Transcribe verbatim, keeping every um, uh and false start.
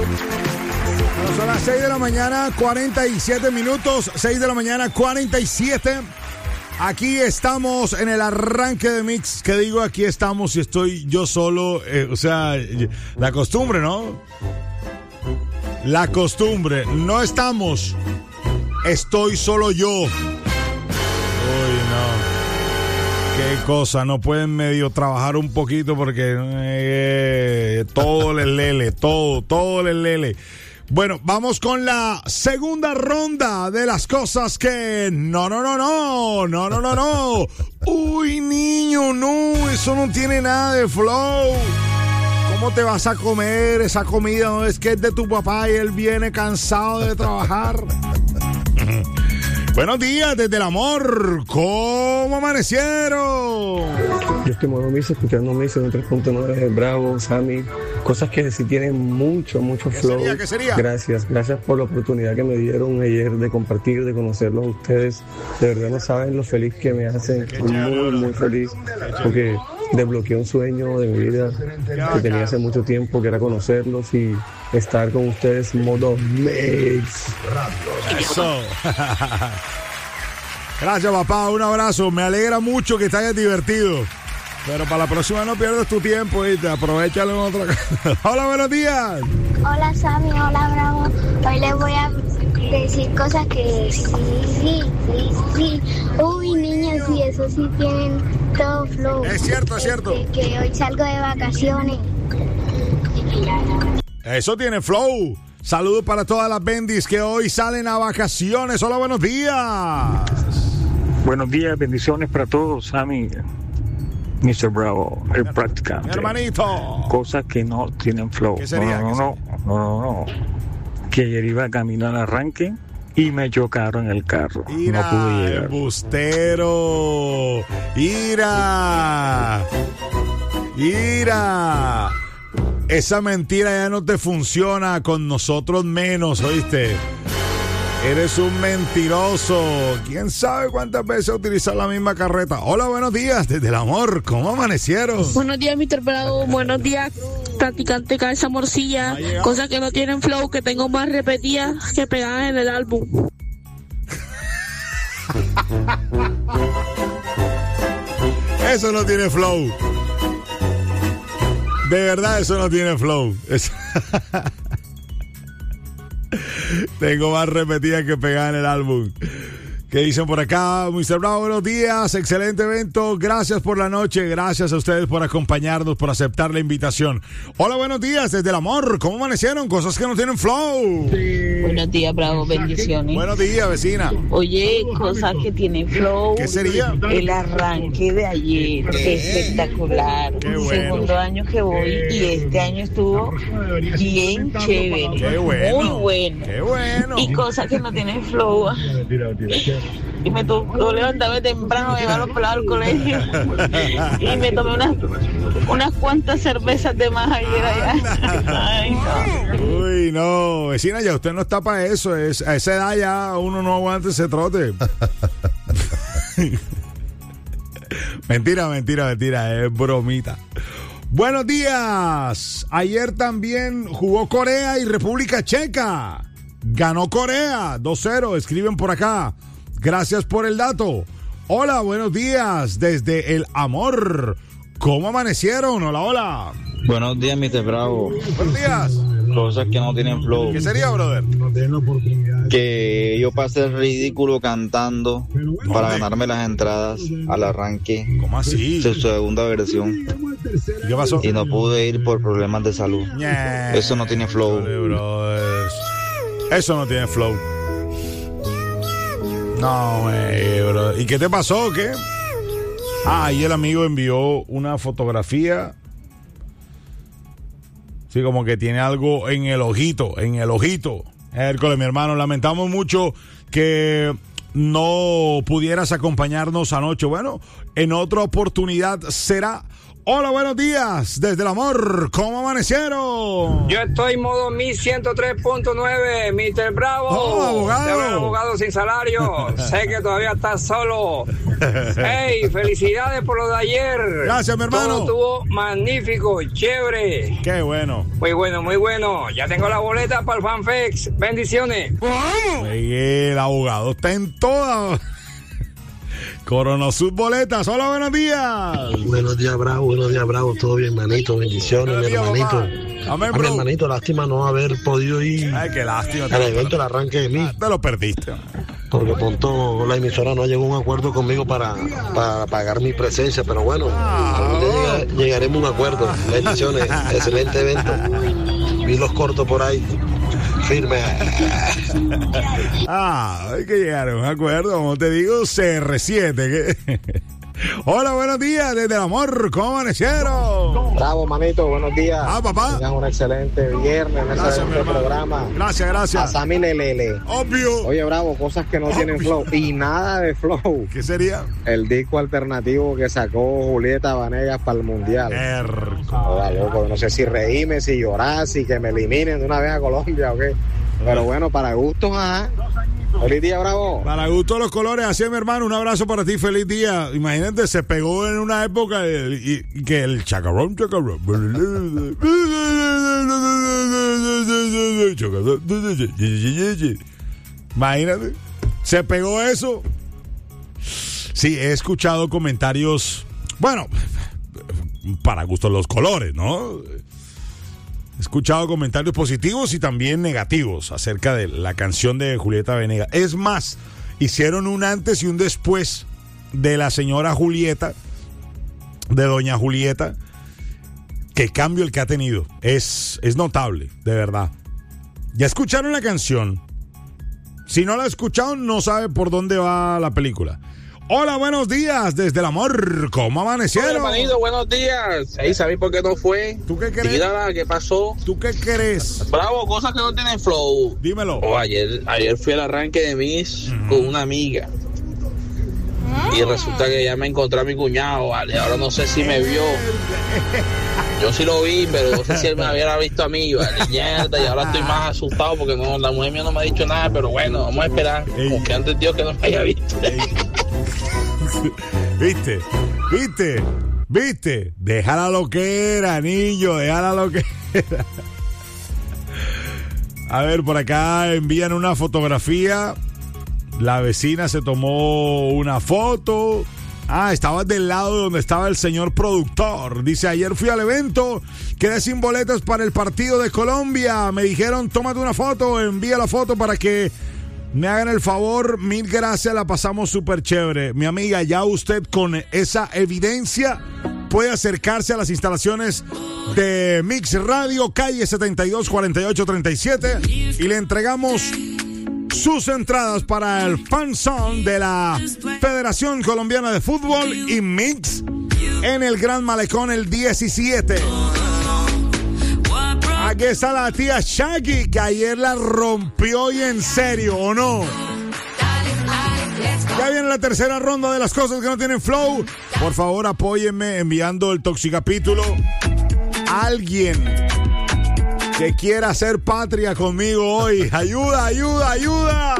Bueno, son las seis de la mañana, cuarenta y siete minutos. seis de la mañana, cuarenta y siete. Aquí estamos en el arranque de Mix. ¿Qué digo? Aquí estamos y estoy yo solo. Eh, o sea, la costumbre, ¿no? La costumbre. No estamos. Estoy solo yo. Uy, no. Qué cosa. No pueden medio trabajar un poquito porque eh, todo les lele. Todo, todo les lele. Bueno, vamos con la segunda ronda de las cosas que... No, no, no, no, no, no, no, no. Uy, niño, no, eso no tiene nada de flow. ¿Cómo te vas a comer esa comida? No es que es de tu papá y él viene cansado de trabajar. Buenos días desde el amor. ¿Cómo amanecieron? Yo estoy modo Mix, escuchando Mix en tres punto nueve, Bravo, Sammy. Cosas que sí tienen mucho, mucho flow. ¿Qué sería? ¿Qué sería? Gracias, gracias por la oportunidad que me dieron ayer de compartir, de conocerlos a ustedes. De verdad no saben lo feliz que me hacen. Muy, muy feliz. Porque desbloqueé un sueño de mi vida que tenía hace mucho tiempo, que era conocerlos y estar con ustedes modo Mix. Eso. Gracias, papá. Un abrazo. Me alegra mucho que te hayas divertido. Pero para la próxima no pierdas tu tiempo y te aprovechalo en otra cosa. Hola, buenos días. Hola, Sammy. Hola, Bravo. Hoy les voy a decir cosas que sí, sí, sí, sí. Uy, niños, sí, eso sí tienen todo flow. Es cierto, es cierto. Que, que hoy salgo de vacaciones. Eso tiene flow. Saludos para todas las bendis que hoy salen a vacaciones. Hola, buenos días. Buenos días, bendiciones para todos, Sammy. mister Bravo, el practicante. Mi hermanito. Cosas que no tienen flow. ¿Qué sería? No, no, no, no, no, no. Que ayer iba camino al arranque y me chocaron el carro. Ira, no pude llegar. Embustero. Ira. Ira. Esa mentira ya no te funciona, con nosotros menos, ¿oíste? Eres un mentiroso. ¿Quién sabe cuántas veces utilizar la misma carreta? Hola, buenos días, desde el amor. ¿Cómo amanecieron? Buenos días, mister Bravo. Buenos días, practicante cabeza morcilla. Cosas que no tienen flow, que tengo más repetidas que pegadas en el álbum. Eso no tiene flow. De verdad, eso no tiene flow. Eso... Tengo más repetidas que pegadas en el álbum. ¿Qué dicen por acá? mister Bravo, buenos días, excelente evento, gracias por la noche, gracias a ustedes por acompañarnos, por aceptar la invitación. Hola, buenos días, desde el amor, ¿cómo amanecieron? Cosas que no tienen flow. Sí. Buenos días, Bravo, bendiciones. Buenos días, vecina. Oye, cosas que tienen flow. ¿Qué sería? El arranque de ayer, espectacular. Qué bueno. Segundo año que voy y este año estuvo bien chévere. Qué bueno. Muy bueno. Qué bueno. Y cosas que no tienen flow. Y me tocó levantarme temprano, llevar los pelados al colegio. Y me tomé unas, unas cuantas cervezas de más ayer allá. Ay, no. Uy, no, vecina, ya usted no está para eso. Es, a esa edad ya uno no aguanta ese trote. Mentira, mentira, mentira, es bromita. Buenos días. Ayer también jugó Corea y República Checa. Ganó Corea dos cero, escriben por acá. Gracias por el dato. Hola, buenos días desde el amor. ¿Cómo amanecieron? Hola, hola. Buenos días, mister Bravo. Buenos días. Cosas que no tienen flow. ¿Qué sería, brother? Que yo pasé el ridículo cantando para ganarme las entradas al arranque. ¿Cómo así? De su segunda versión. ¿Y qué pasó? Y no pude ir por problemas de salud. Yeah. Eso no tiene flow. Dale, brother. Eso no tiene flow. No, wey, bro. ¿Y qué te pasó o qué? Ah, y el amigo envió una fotografía. Sí, como que tiene algo en el ojito, en el ojito. Hércules, mi hermano, lamentamos mucho que no pudieras acompañarnos anoche. Bueno, en otra oportunidad será. Hola, buenos días. Desde el amor, ¿cómo amanecieron? Yo estoy en modo Mi ciento tres punto nueve, mister Bravo. Oh, abogado. Te veo abogado sin salario. Sé que todavía estás solo. Hey, felicidades por lo de ayer. Gracias, mi hermano. Todo estuvo magnífico, chévere. Qué bueno. Muy bueno, muy bueno. Ya tengo la boleta para el FanFex. Bendiciones. El abogado está en todas. Coronó sus boletas. Hola, buenos días. Buenos días, Bravo. Buenos días, Bravo. Todo bien, hermanito. Bendiciones, mi hermanito. Amén, A mi bro. hermanito, lástima no haber podido ir Ay, qué lástima. al evento del arranque de mí. Te lo perdiste. Porque pronto la emisora no llegó a un acuerdo conmigo para, para pagar mi presencia. Pero bueno, algún día llega- llegaremos a un acuerdo. Bendiciones. Excelente evento. Vi los cortos por ahí. Firme. Ah, hay que llegar a un acuerdo, como te digo, C R siete. ¿qué? Hola, buenos días, desde el amor, ¿cómo amanecieron? Bravo, manito, buenos días. Ah, papá. Tengan un excelente viernes, un Gracias, excelente mi hermano. programa. Gracias, gracias. A Sammy Lelele. Obvio. Oye, Bravo, cosas que no tienen flow. Y nada de flow. ¿Qué sería? El disco alternativo que sacó Julieta Vanegas para el Mundial. Joda, loco, no sé si reírme, si llorar, si que me eliminen de una vez a Colombia o qué. Pero bueno, para gustos, ajá. Feliz día, Bravo. Para gusto los colores, así es, mi hermano, un abrazo para ti, feliz día. Imagínate, se pegó en una época y, y que el chacarrón, chacarrón. Imagínate, se pegó eso. Sí, he escuchado comentarios, bueno, para gusto los colores, ¿no? He escuchado comentarios positivos y también negativos acerca de la canción de Julieta Venegas. Es más, hicieron un antes y un después de la señora Julieta, de doña Julieta. Qué cambio el que ha tenido. Es, es notable, de verdad. ¿Ya escucharon la canción? Si no la escucharon, no sabe por dónde va la película. Hola, buenos días, desde el amor, ¿cómo amanecieron? Hola, hermanito, buenos días. Ahí sabéis por qué no fue. ¿Tú qué crees? Dígala, ¿qué pasó? ¿Tú qué crees? Bravo, cosas que no tienen flow. Dímelo. Oh, ayer, ayer fui al arranque de Miss uh-huh. con una amiga. Y resulta que ya me encontré a mi cuñado, vale. Ahora no sé si me vio. Yo sí lo vi, pero no sé si él me hubiera visto a mí, vale. Mierda, y ahora estoy más asustado porque no, la mujer mía no me ha dicho nada, pero bueno, vamos a esperar. Como que antes Dios que no me haya visto. ¿Viste? ¿Viste? ¿Viste? Déjala lo que era, niño, déjala lo que era. A ver, por acá envían una fotografía. La vecina se tomó una foto. Ah, estaba del lado donde estaba el señor productor. Dice, ayer fui al evento, quedé sin boletas para el partido de Colombia. Me dijeron, tómate una foto, envía la foto para que me hagan el favor. Mil gracias, la pasamos súper chévere. Mi amiga, ya usted con esa evidencia puede acercarse a las instalaciones de Mix Radio, calle setenta y dos, cuarenta y ocho, treinta y siete, y le entregamos sus entradas para el Fan Zone de la Federación Colombiana de Fútbol y Mix en el Gran Malecón el diecisiete. Aquí está la tía Shaggy, que ayer la rompió y en serio, ¿o no? Ya viene la tercera ronda de las cosas que no tienen flow. Por favor, apóyenme enviando el Toxicapítulo. Alguien que quiera hacer patria conmigo hoy. Ayuda, ayuda, ayuda.